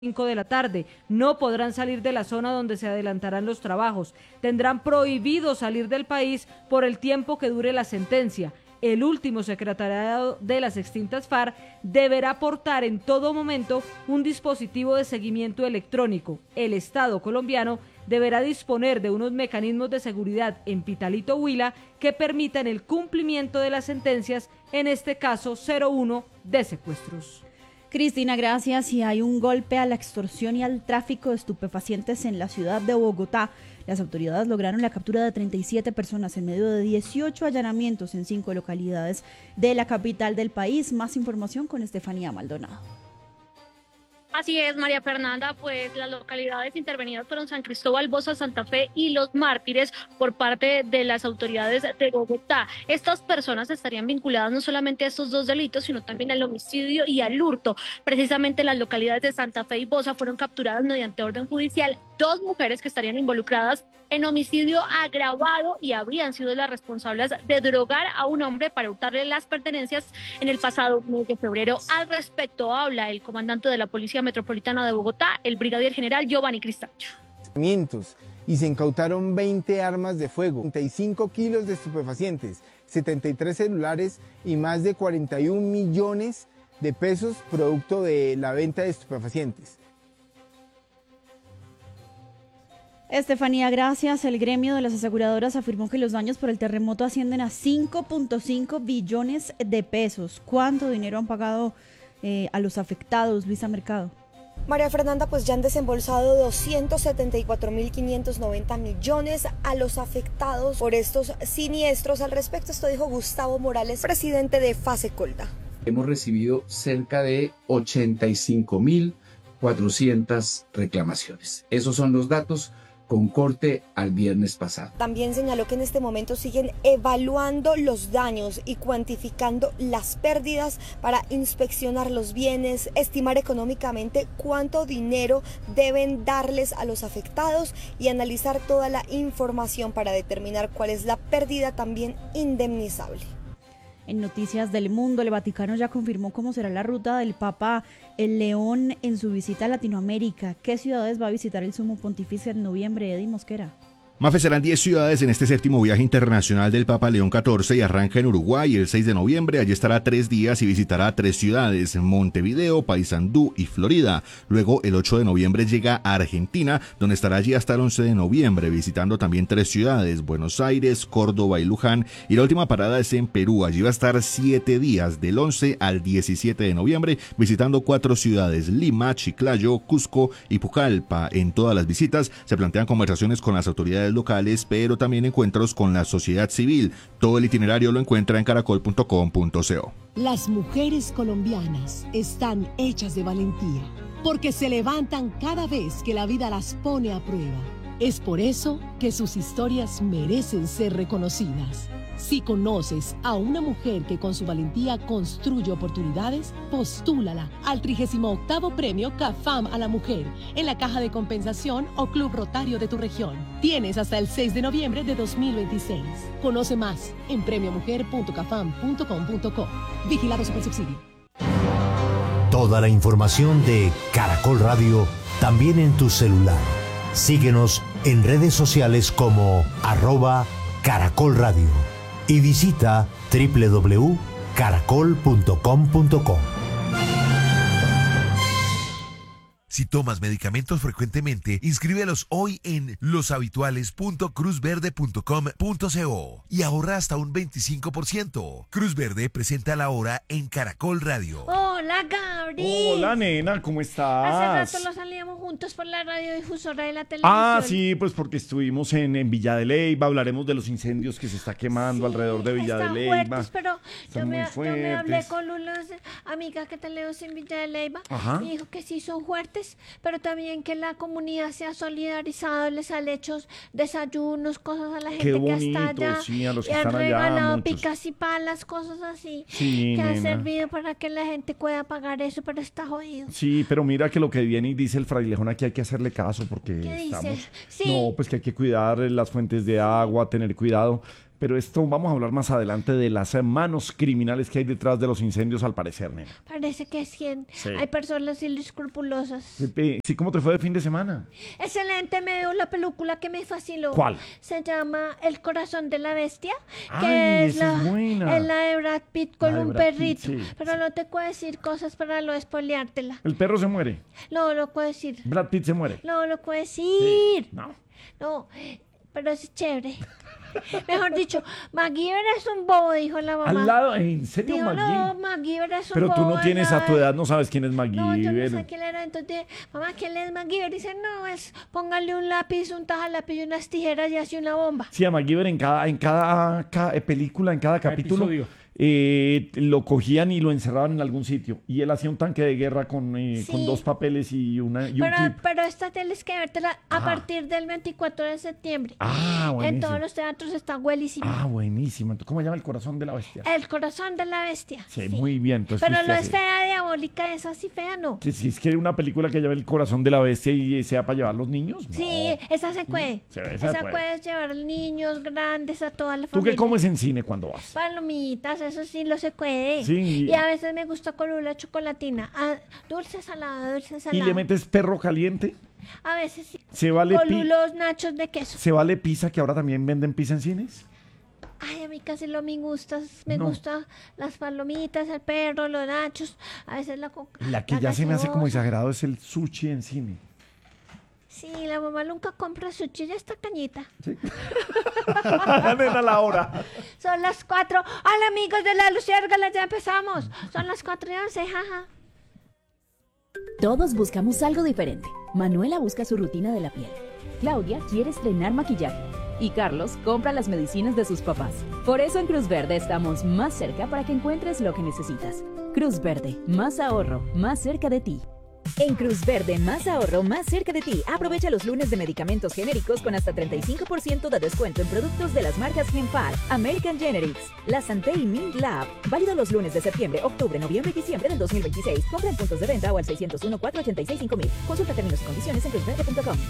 5 de la tarde. No podrán salir de la zona donde se adelantarán los trabajos. Tendrán prohibido salir del país por el tiempo que dure la sentencia. El último secretariado de las extintas FARC deberá portar en todo momento un dispositivo de seguimiento electrónico. El Estado colombiano deberá disponer de unos mecanismos de seguridad en Pitalito, Huila, que permitan el cumplimiento de las sentencias, en este caso 01 de secuestros. Cristina, gracias. Y hay un golpe a la extorsión y al tráfico de estupefacientes en la ciudad de Bogotá. Las autoridades lograron la captura de 37 personas en medio de 18 allanamientos en 5 localidades de la capital del país. Más información con Estefanía Maldonado. Así es, María Fernanda, pues las localidades intervenidas fueron San Cristóbal, Bosa, Santa Fe y Los Mártires por parte de las autoridades de Bogotá. Estas personas estarían vinculadas no solamente a estos dos delitos, sino también al homicidio y al hurto. Precisamente las localidades de Santa Fe y Bosa fueron capturadas mediante orden judicial 2 mujeres que estarían involucradas en homicidio agravado y habrían sido las responsables de drogar a un hombre para hurtarle las pertenencias en el pasado mes de febrero. Al respecto habla el comandante de la Policía Metropolitana de Bogotá, el brigadier general Giovanni Cristancho. Y se incautaron 20 armas de fuego, 35 kilos de estupefacientes, 73 celulares y más de 41 millones de pesos producto de la venta de estupefacientes. Estefanía, gracias. El gremio de las aseguradoras afirmó que los daños por el terremoto ascienden a 5.5 billones de pesos. ¿Cuánto dinero han pagado a los afectados, Luisa Mercado? María Fernanda, pues ya han desembolsado 274.590 millones a los afectados por estos siniestros. Al respecto, esto dijo Gustavo Morales, presidente de Fasecolda. Hemos recibido cerca de 85.400 reclamaciones. Esos son los datos con corte al viernes pasado. También señaló que en este momento siguen evaluando los daños y cuantificando las pérdidas para inspeccionar los bienes, estimar económicamente cuánto dinero deben darles a los afectados y analizar toda la información para determinar cuál es la pérdida también indemnizable. En Noticias del Mundo, el Vaticano ya confirmó cómo será la ruta del Papa el León en su visita a Latinoamérica. ¿Qué ciudades va a visitar el Sumo Pontífice en noviembre, Eddie Mosquera? Mafe, serán 10 ciudades en este séptimo viaje internacional del Papa León XIV y arranca en Uruguay el 6 de noviembre. Allí estará 3 días y visitará 3 ciudades, Montevideo, Paysandú y Florida. Luego, el 8 de noviembre llega a Argentina, donde estará allí hasta el 11 de noviembre, visitando también 3 ciudades, Buenos Aires, Córdoba y Luján. Y la última parada es en Perú. Allí va a estar 7 días, del 11 al 17 de noviembre, visitando 4 ciudades, Lima, Chiclayo, Cusco y Pucallpa. En todas las visitas se plantean conversaciones con las autoridades locales, pero también encuentros con la sociedad civil. Todo el itinerario lo encuentra en caracol.com.co. Las mujeres colombianas están hechas de valentía, porque se levantan cada vez que la vida las pone a prueba. Es por eso que sus historias merecen ser reconocidas. Si conoces a una mujer que con su valentía construye oportunidades, postúlala al 38º Premio CAFAM a la Mujer en la Caja de Compensación o Club Rotario de tu región. Tienes hasta el 6 de noviembre de 2026. Conoce más en premiomujer.cafam.com.co. Vigilado Supersubsidio. Toda la información de Caracol Radio también en tu celular. Síguenos en redes sociales como @Caracol Radio. Y visita www.caracol.com.co. Si tomas medicamentos frecuentemente, inscríbelos hoy en loshabituales.cruzverde.com.co y ahorra hasta un 25%. Cruz Verde presenta la hora en Caracol Radio. Hola, Gabriel. Hola, nena, ¿cómo estás? Hace rato lo salíamos juntos por la radiodifusora de la televisión. Ah, sí, pues porque estuvimos en Villa de Leyva, hablaremos de los incendios que se está quemando alrededor de Villa de Leyva. Fuertes, pero yo me hablé con unas amigas que tenemos en Villa de Leyva. Ajá. Y dijo que sí son fuertes, pero también que la comunidad se ha solidarizado, les han hecho desayunos, cosas a la gente bonito, que está allá. Sí, a los que y han están allá, regalado muchos. picas y palas, cosas así, sí, que nena. han servido para que la gente pueda pagar eso, pero está jodido. Sí, pero mira que lo que viene y dice el frailejón aquí hay que hacerle caso porque ¿Qué dice? estamos... Sí. No, pues que hay que cuidar las fuentes de agua, tener cuidado. Pero esto vamos a hablar más adelante de las manos criminales que hay detrás de los incendios, al parecer, nena. Parece que sí. Sí. Hay personas inescrupulosas. Sí, ¿cómo te fue de fin de semana? Excelente, me veo la película que me fascinó. ¿Cuál? Se llama El corazón de la bestia, Ay, que es esa es buena. la de Brad Pitt con La de un Brad Pitt, perrito. sí. Pero no te puedo decir cosas para no spoileártela. El perro se muere. No lo puedo decir. Brad Pitt se muere. No lo puedo decir. Sí. No. Pero es chévere. Mejor dicho, MacGyver es un bobo, dijo la mamá. Al lado, ¿en serio, Dijo, MacGyver? no, MacGyver es un Pero bobo. tú no tienes a tu edad, no sabes quién es No, yo no MacGyver. sé quién era. Entonces, mamá, ¿quién es MacGyver? Dice, no, es póngale un lápiz, un tajalápiz y unas tijeras y hace una bomba. Sí, a MacGyver en cada película, en cada capítulo, lo cogían y lo encerraban en algún sitio. Y él hacía un tanque de guerra con dos papeles y un clip. Pero esta tienes que vértela a partir del 24 de septiembre. Ah, buenísimo. En todos los teatros está buenísimo. Ah, buenísimo. Entonces, ¿cómo se llama? El corazón de la bestia. El corazón de la bestia. Sí, muy bien. Entonces, Pero no ¿qué es hace? fea, diabólica, es así fea, ¿no? Si es que una película que llame El corazón de la bestia y sea para llevar a los niños. No. Sí, esa se puede. Sí, esa puede. puedes llevar niños grandes, a toda la ¿Tú familia. qué comes en cine cuando vas? Palomitas, eso sí lo se puede. Sí. Y a veces me gusta con una chocolatina. Dulce salada, dulce salada. ¿Y le metes perro caliente? A veces sí. ¿Se vale Con los nachos de queso. ¿Se vale pizza, que ahora también venden pizza en cines? Ay, a mí casi no me gusta. Me No. gustan las palomitas, el perro, los nachos. A veces la coca. La que ya se me hace como gaseosa. exagerado es el sushi en cine. Sí, la mamá nunca compra sushi, ya está cañita. Nena, la hora. Son las 4. Hola, amigos de la Luciérgala, ya empezamos. Son las 4:11, jaja. Todos buscamos algo diferente. Manuela busca su rutina de la piel. Claudia quiere estrenar maquillaje. Y Carlos compra las medicinas de sus papás. Por eso en Cruz Verde estamos más cerca para que encuentres lo que necesitas. Cruz Verde, más ahorro, más cerca de ti. En Cruz Verde, más ahorro, más cerca de ti. Aprovecha los lunes de medicamentos genéricos con hasta 35% de descuento en productos de las marcas Genpal, American Generics, La Santé y Mint Lab. Válido los lunes de septiembre, octubre, noviembre y diciembre del 2026. Compra en puntos de venta o al 601-486-5000. Consulta términos y condiciones en cruzverde.com.